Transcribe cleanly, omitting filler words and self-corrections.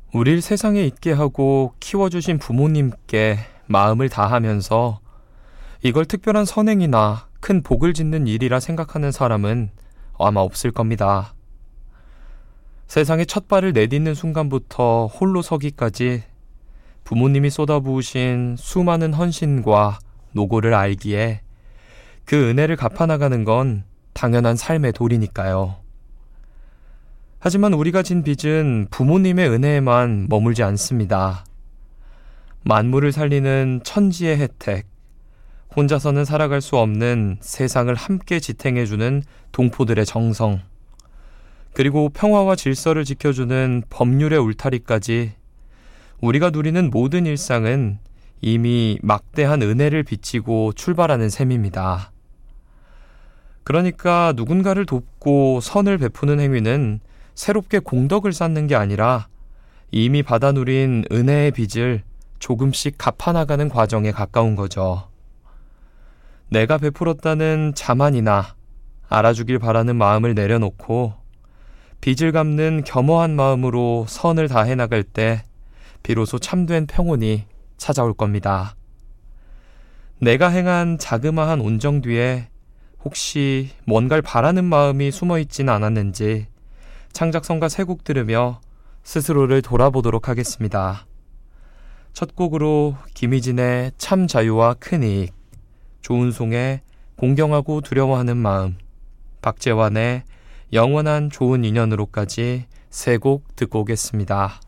우릴 세상에 있게 하고 키워주신 부모님께 마음을 다하면서 이걸 특별한 선행이나 큰 복을 짓는 일이라 생각하는 사람은 아마 없을 겁니다. 세상에 첫 발을 내딛는 순간부터 홀로 서기까지 부모님이 쏟아부으신 수많은 헌신과 노고를 알기에 그 은혜를 갚아나가는 건 당연한 삶의 도리니까요. 하지만 우리가 진 빚은 부모님의 은혜에만 머물지 않습니다. 만물을 살리는 천지의 혜택, 혼자서는 살아갈 수 없는 세상을 함께 지탱해주는 동포들의 정성, 그리고 평화와 질서를 지켜주는 법률의 울타리까지 우리가 누리는 모든 일상은 이미 막대한 은혜를 비치고 출발하는 셈입니다. 그러니까 누군가를 돕고 선을 베푸는 행위는 새롭게 공덕을 쌓는 게 아니라 이미 받아 누린 은혜의 빚을 조금씩 갚아나가는 과정에 가까운 거죠. 내가 베풀었다는 자만이나 알아주길 바라는 마음을 내려놓고 빚을 갚는 겸허한 마음으로 선을 다해 나갈 때 비로소 참된 평온이 찾아올 겁니다. 내가 행한 자그마한 온정 뒤에 혹시 뭔가를 바라는 마음이 숨어있진 않았는지 창작성가 세 곡 들으며 스스로를 돌아보도록 하겠습니다. 첫 곡으로 김희진의 참 자유와 큰 이익, 조은송의 공경하고 두려워하는 마음, 박재환의 영원한 좋은 인연으로까지 세 곡 듣고 오겠습니다.